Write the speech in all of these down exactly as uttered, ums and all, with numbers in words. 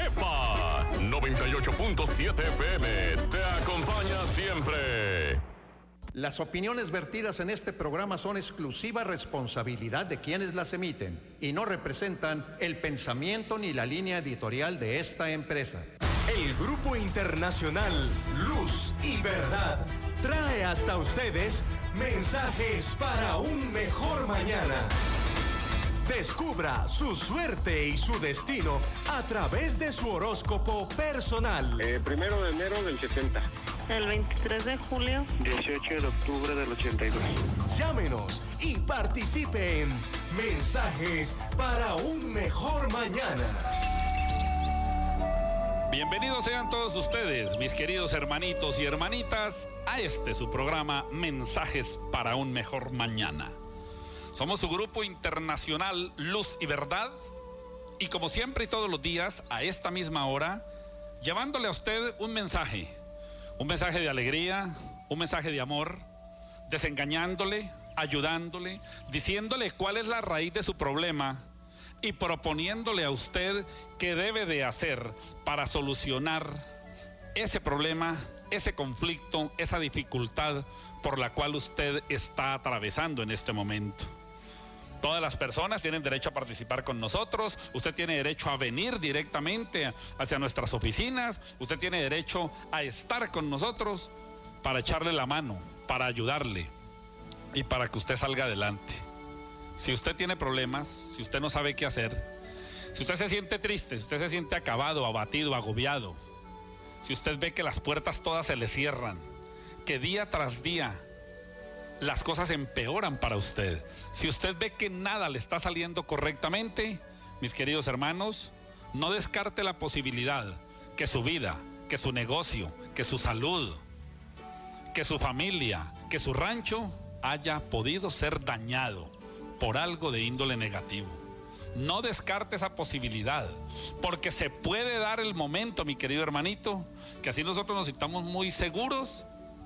EPA noventa y ocho punto siete F M te acompaña siempre. Las opiniones vertidas en este programa son exclusiva responsabilidad de quienes las emiten y no representan el pensamiento ni la línea editorial de esta empresa. El Grupo Internacional Luz y Verdad trae hasta ustedes mensajes para un mejor mañana. Descubra su suerte y su destino a través de su horóscopo personal. Eh, primero de enero del setenta. El veintitrés de julio. dieciocho de octubre del ochenta y dos. Llámenos y participe en Mensajes para un mejor mañana. Bienvenidos sean todos ustedes, mis queridos hermanitos y hermanitas, a este su programa Mensajes para un mejor mañana. Somos su grupo internacional Luz y Verdad y como siempre y todos los días a esta misma hora, llevándole a usted un mensaje, un mensaje de alegría, un mensaje de amor, desengañándole, ayudándole, diciéndole cuál es la raíz de su problema y proponiéndole a usted qué debe de hacer para solucionar ese problema, ese conflicto, esa dificultad por la cual usted está atravesando en este momento. Todas las personas tienen derecho a participar con nosotros, usted tiene derecho a venir directamente hacia nuestras oficinas, usted tiene derecho a estar con nosotros para echarle la mano, para ayudarle y para que usted salga adelante. Si usted tiene problemas, si usted no sabe qué hacer, si usted se siente triste, si usted se siente acabado, abatido, agobiado, si usted ve que las puertas todas se le cierran, que día tras día las cosas empeoran para usted, si usted ve que nada le está saliendo correctamente, mis queridos hermanos, no descarte la posibilidad que su vida, que su negocio, que su salud, que su familia, que su rancho haya podido ser dañado por algo de índole negativo. No descarte esa posibilidad, porque se puede dar el momento, mi querido hermanito, que así nosotros nos sintamos muy seguros,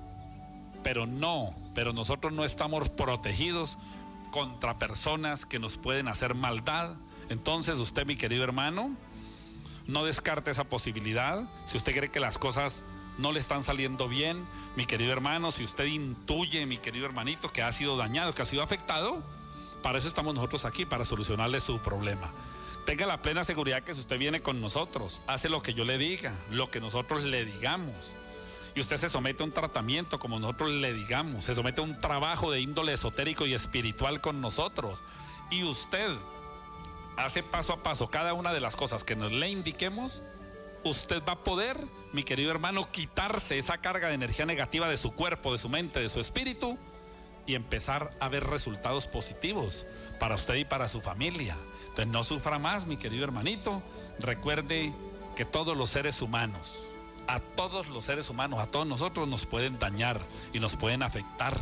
pero no, pero nosotros no estamos protegidos contra personas que nos pueden hacer maldad. Entonces usted, mi querido hermano, no descarte esa posibilidad. Si usted cree que las cosas no le están saliendo bien, mi querido hermano, si usted intuye, mi querido hermanito, que ha sido dañado, que ha sido afectado, para eso estamos nosotros aquí, para solucionarle su problema. Tenga la plena seguridad que si usted viene con nosotros, hace lo que yo le diga, lo que nosotros le digamos, y usted se somete a un tratamiento como nosotros le digamos, se somete a un trabajo de índole esotérico y espiritual con nosotros, y usted hace paso a paso cada una de las cosas que nos le indiquemos, usted va a poder, mi querido hermano, quitarse esa carga de energía negativa de su cuerpo, de su mente, de su espíritu, y empezar a ver resultados positivos para usted y para su familia. Entonces no sufra más, mi querido hermanito. Recuerde que todos los seres humanos, a todos los seres humanos, a todos nosotros nos pueden dañar y nos pueden afectar,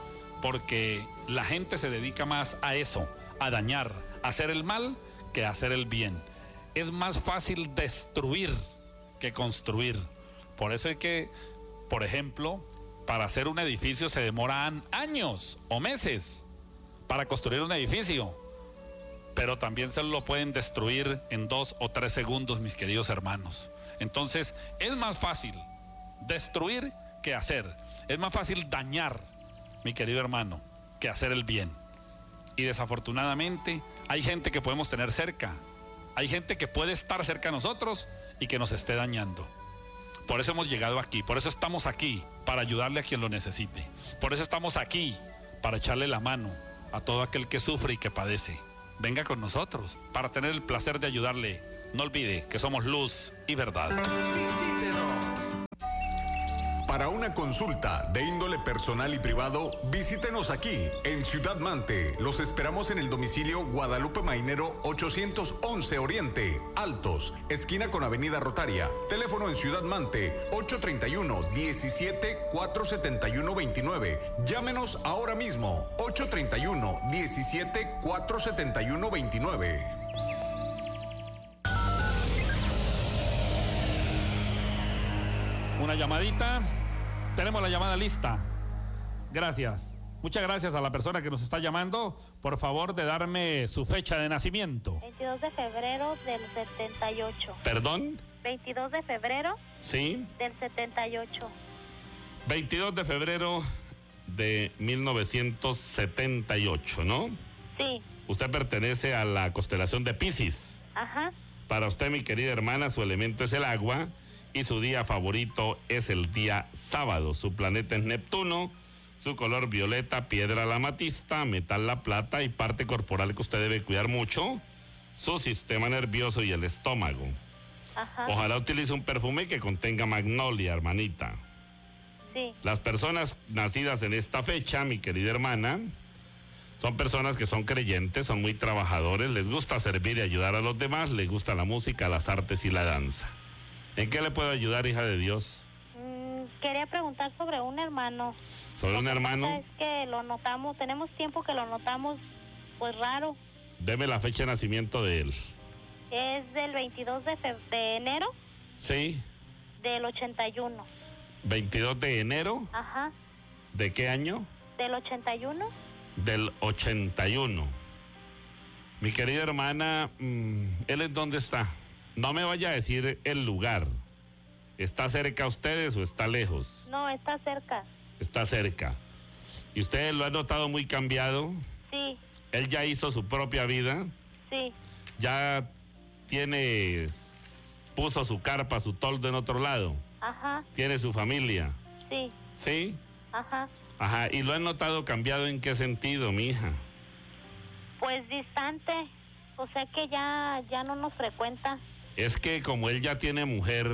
porque la gente se dedica más a eso, a dañar, a hacer el mal que a hacer el bien. Es más fácil destruir que construir. Por eso es que, por ejemplo, para hacer un edificio se demoran años o meses para construir un edificio, pero también se lo pueden destruir en dos o tres segundos, mis queridos hermanos. Entonces, es más fácil destruir que hacer. Es más fácil dañar, mi querido hermano, que hacer el bien. Y desafortunadamente, hay gente que podemos tener cerca. Hay gente que puede estar cerca de nosotros y que nos esté dañando. Por eso hemos llegado aquí, por eso estamos aquí, para ayudarle a quien lo necesite. Por eso estamos aquí, para echarle la mano a todo aquel que sufre y que padece. Venga con nosotros, para tener el placer de ayudarle. No olvide que somos luz y verdad. Visítenos. Para una consulta de índole personal y privado, visítenos aquí, en Ciudad Mante. Los esperamos en el domicilio Guadalupe Mainero ochocientos once Oriente, Altos, esquina con Avenida Rotaria. Teléfono en Ciudad Mante, ocho treinta y uno, diecisiete, cuatrocientos setenta y uno, veintinueve. Llámenos ahora mismo, ocho treinta y uno, diecisiete, cuatrocientos setenta y uno, veintinueve. Una llamadita. Tenemos la llamada lista. Gracias. Muchas gracias a la persona que nos está llamando. Por favor, de darme su fecha de nacimiento. veintidós de febrero del setenta y ocho. ¿Perdón? veintidós de febrero Sí. del setenta y ocho. veintidós de febrero de mil novecientos setenta y ocho, ¿no? Sí. Usted pertenece a la constelación de Piscis. Ajá. Para usted, mi querida hermana, su elemento es el agua y su día favorito es el día sábado. Su planeta es Neptuno, su color violeta, piedra la amatista, metal la plata y parte corporal que usted debe cuidar mucho, su sistema nervioso y el estómago. Ajá. Ojalá utilice un perfume que contenga magnolia, hermanita. Sí. Las personas nacidas en esta fecha, mi querida hermana, son personas que son creyentes, son muy trabajadores, les gusta servir y ayudar a los demás, les gusta la música, las artes y la danza. ¿En qué le puedo ayudar, hija de Dios? Mm, quería preguntar sobre un hermano. ¿Sobre un Lo que hermano? pasa es que lo notamos, tenemos tiempo que lo notamos, pues raro. Deme la fecha de nacimiento de él. Es del veintidós de, fe- de enero ¿Sí? del ochenta y uno. veintidós de enero, Ajá. ¿de qué año? Del ochenta y uno. Del ochenta y uno. Mi querida hermana, mmm, ¿él es dónde está? No me vaya a decir el lugar. ¿Está cerca a ustedes o está lejos? No, está cerca. Está cerca. ¿Y ustedes lo han notado muy cambiado? Sí, Él ya hizo su propia vida, sí, ya tiene, puso su carpa, su toldo en otro lado, ajá, tiene su familia, sí, ¿sí? ajá. Ajá, ¿y lo han notado cambiado en qué sentido, mija? Pues distante, o sea que ya, ya no nos frecuenta. Es que como él ya tiene mujer,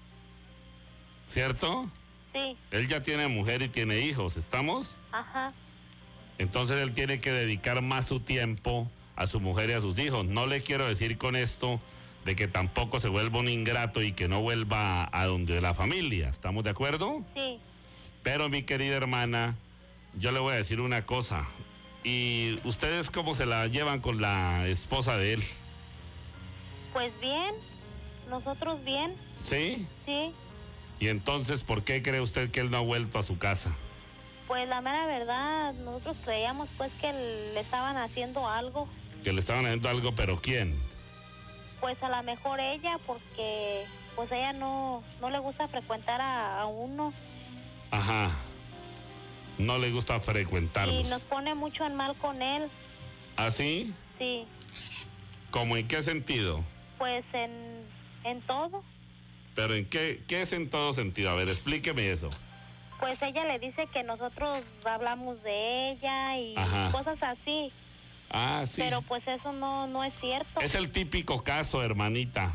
¿cierto? Sí, Él ya tiene mujer y tiene hijos, ¿estamos? ajá, Entonces él tiene que dedicar más su tiempo a su mujer y a sus hijos. No le quiero decir con esto de que tampoco se vuelva un ingrato y que no vuelva a donde la familia, ¿estamos de acuerdo? sí, Pero mi querida hermana, yo le voy a decir una cosa. ¿Y ustedes cómo se la llevan con la esposa de él? pues bien, nosotros bien, ¿Sí? sí. Y entonces, ¿por qué cree usted que él no ha vuelto a su casa? Pues la mera verdad, nosotros creíamos pues que le estaban haciendo algo, Que le estaban haciendo algo, pero ¿quién? pues a lo mejor ella, porque pues ella no, no le gusta frecuentar a, a uno Ajá. No le gusta y frecuentarlos. nos pone mucho en mal con él, ¿Así? sí, ¿Cómo en qué sentido? pues en, en todo. ¿Pero en qué, qué es en todo sentido? A ver, explíqueme eso. Pues ella le dice que nosotros hablamos de ella y Ajá. cosas así, Ah, sí. pero pues eso no, no es cierto. Es el típico caso, hermanita.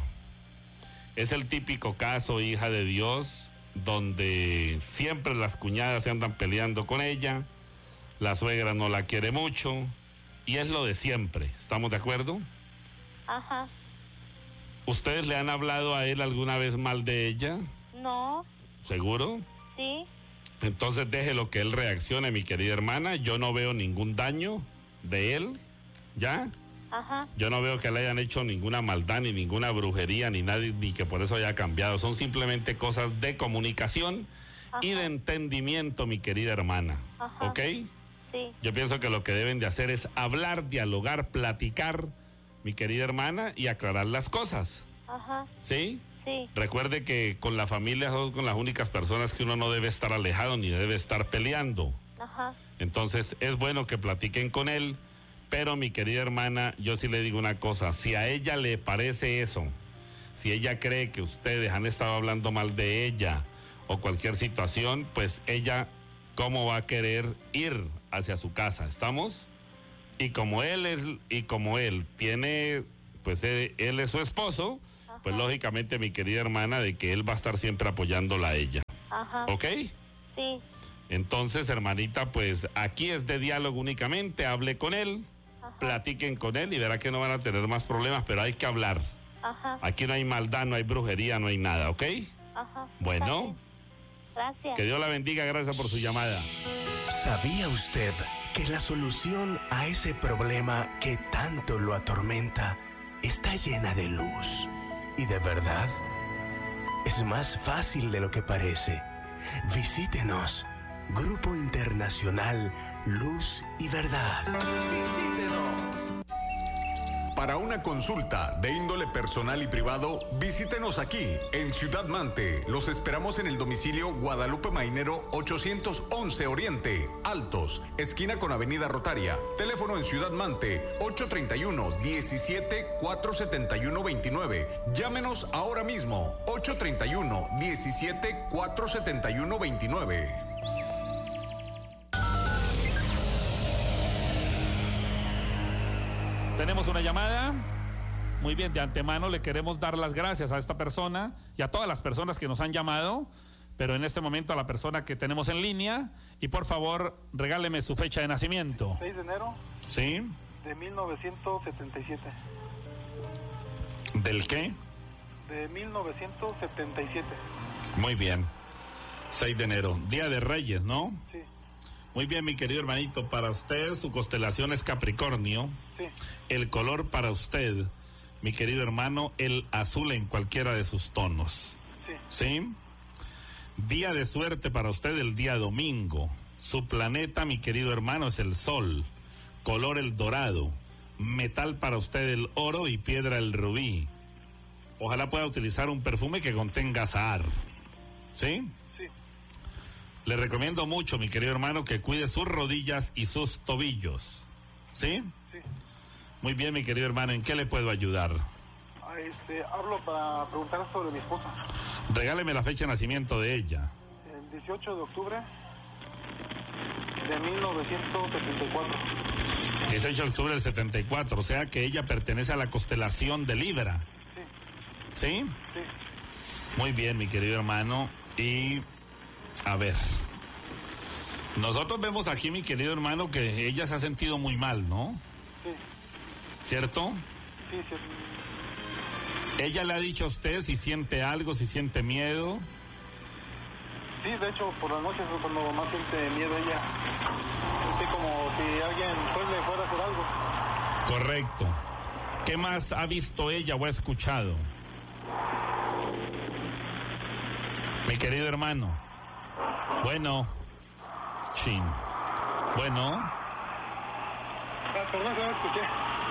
Es el típico caso, hija de Dios, donde siempre las cuñadas se andan peleando con ella, la suegra no la quiere mucho, y es lo de siempre. ¿Estamos de acuerdo? Ajá, ¿Ustedes le han hablado a él alguna vez mal de ella? no, ¿Seguro? sí, Entonces déjelo que él reaccione, mi querida hermana. Yo no veo ningún daño de él, ¿ya? ajá, Yo no veo que le hayan hecho ninguna maldad, ni ninguna brujería, ni nadie, ni que por eso haya cambiado. Son simplemente cosas de comunicación y Ajá. de entendimiento, mi querida hermana. Ajá. ¿Ok? sí, Yo pienso que lo que deben de hacer es hablar, dialogar, platicar, mi querida hermana, y aclarar las cosas. ajá, ¿Sí? sí, Recuerde que con la familia son con las únicas personas que uno no debe estar alejado ni debe estar peleando. ajá, Entonces es bueno que platiquen con él, pero mi querida hermana, yo sí le digo una cosa, si a ella le parece eso, si ella cree que ustedes han estado hablando mal de ella o cualquier situación, pues ella, ¿cómo va a querer ir hacia su casa? ¿Estamos? Y como él es, y como él tiene, pues él, él es su esposo, pues Ajá. lógicamente mi querida hermana, de que él va a estar siempre apoyándola a ella. ajá, ¿Ok? sí, Entonces, hermanita, pues aquí es de diálogo únicamente, hable con él, ajá, platiquen con él y verá que no van a tener más problemas, pero hay que hablar. ajá, Aquí no hay maldad, no hay brujería, no hay nada, ¿ok? ajá. Bueno. Está bien. Gracias. Que Dios la bendiga, gracias por su llamada. ¿Sabía usted que la solución a ese problema que tanto lo atormenta está llena de luz y de verdad? Es más fácil de lo que parece. Visítenos. Grupo Internacional Luz y Verdad. Visítenos. Para una consulta de índole personal y privado, visítenos aquí en Ciudad Mante. Los esperamos en el domicilio Guadalupe Mainero ochocientos once Oriente, Altos, esquina con Avenida Rotaria. Teléfono en Ciudad Mante ocho treinta y uno, diecisiete, cuatrocientos setenta y uno, veintinueve. Llámenos ahora mismo ocho treinta y uno, diecisiete, cuatrocientos setenta y uno, veintinueve. Tenemos una llamada. Muy bien, de antemano le queremos dar las gracias a esta persona y a todas las personas que nos han llamado, pero en este momento a la persona que tenemos en línea. Y por favor, regáleme su fecha de nacimiento. seis de enero. Sí. De mil novecientos setenta y siete. ¿Del qué? De mil novecientos setenta y siete. Muy bien. seis de enero, Día de Reyes, ¿no? Sí. Muy bien, mi querido hermanito, para usted su constelación es Capricornio. Sí. El color para usted, mi querido hermano, el azul en cualquiera de sus tonos. Sí. ¿Sí? Día de suerte para usted el día domingo. Su planeta, mi querido hermano, es el sol. Color el dorado. Metal para usted el oro y piedra el rubí. Ojalá pueda utilizar un perfume que contenga azahar. ¿Sí? Sí. Le recomiendo mucho, mi querido hermano, que cuide sus rodillas y sus tobillos. ¿Sí? Sí. Muy bien, mi querido hermano, ¿en qué le puedo ayudar? Ah, este, hablo para preguntar sobre mi esposa. Regáleme la fecha de nacimiento de ella. El dieciocho de octubre de mil novecientos setenta y cuatro. dieciocho de octubre del setenta y cuatro, o sea que ella pertenece a la constelación de Libra. Sí. ¿Sí? Sí. Muy bien, mi querido hermano. Y, a ver, nosotros vemos aquí, mi querido hermano, que ella se ha sentido muy mal, ¿no? Sí. ¿Cierto? Sí, sí. Ella le ha dicho a usted si siente algo, si siente miedo. Sí, de hecho, por las noches es cuando más siente miedo ella. Siente como si alguien pues le fuera a hacer algo. Correcto. ¿Qué más ha visto ella o ha escuchado? Mi querido hermano. Bueno. Chin. Bueno. Ah, perdón, que no escuché.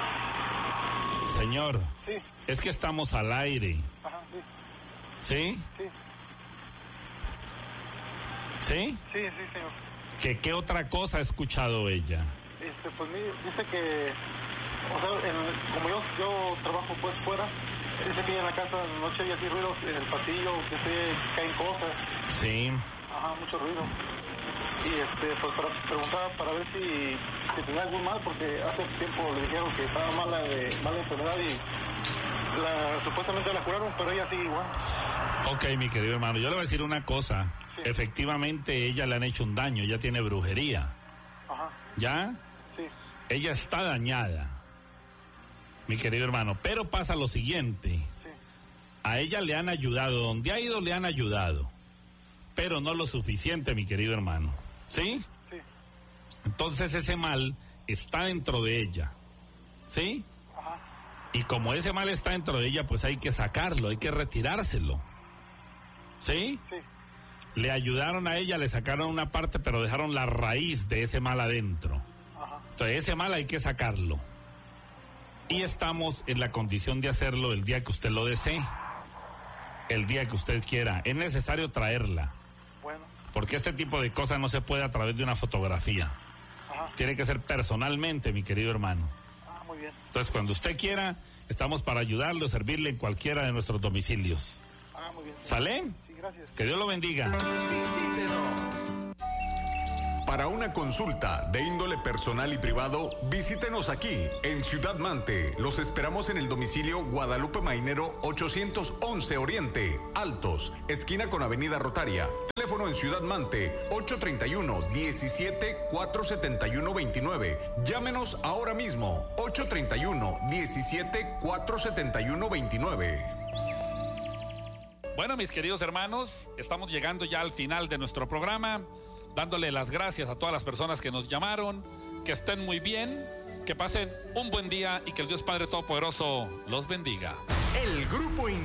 Señor. Sí. Es que estamos al aire. Ajá, sí. ¿Sí? Sí. ¿Sí? Sí, sí, señor. ¿Qué, qué otra cosa ha escuchado ella? Este, pues mire, dice que, o sea, en- como yo, yo trabajo pues fuera, dice que en la casa de noche hay así ruidos en el pasillo, que se caen cosas, Sí. ajá, mucho ruido. Y este, pues para preguntar, para ver si, si tenía algún mal, porque hace tiempo le dijeron que estaba mala de mala enfermedad y la, supuestamente la curaron, pero ella sigue igual. Ok, mi querido hermano, yo le voy a decir una cosa. Sí. Efectivamente, ella le han hecho un daño, ella tiene brujería. Ajá, ¿Ya? sí, Ella está dañada, mi querido hermano. Pero pasa lo siguiente. sí, A ella le han ayudado, donde ha ido le han ayudado. Pero no lo suficiente, mi querido hermano. ¿Sí? sí, Entonces ese mal está dentro de ella. ¿Sí? ajá, Y como ese mal está dentro de ella, pues hay que sacarlo, hay que retirárselo. ¿Sí? sí, Le ayudaron a ella, le sacaron una parte, pero dejaron la raíz de ese mal adentro. ajá, Entonces ese mal hay que sacarlo. Y estamos en la condición de hacerlo el día que usted lo desee. El día que usted quiera. Es necesario traerla. bueno, Porque este tipo de cosas no se puede a través de una fotografía. ajá, Tiene que ser personalmente, mi querido hermano. ah, muy bien, Entonces cuando usted quiera, estamos para ayudarle o servirle en cualquiera de nuestros domicilios. ah, muy bien. ¿Sale? Sí, gracias. Que Dios lo bendiga. Para una consulta de índole personal y privado, visítenos aquí en Ciudad Mante. Los esperamos en el domicilio Guadalupe Mainero ochocientos once Oriente, Altos, esquina con Avenida Rotaria. Teléfono en Ciudad Mante ocho treinta y uno, diecisiete, cuatrocientos setenta y uno, veintinueve. Llámenos ahora mismo ocho treinta y uno, diecisiete, cuatrocientos setenta y uno, veintinueve. Bueno, mis queridos hermanos, estamos llegando ya al final de nuestro programa, dándole las gracias a todas las personas que nos llamaron, que estén muy bien, que pasen un buen día y que el Dios Padre Todopoderoso los bendiga. El grupo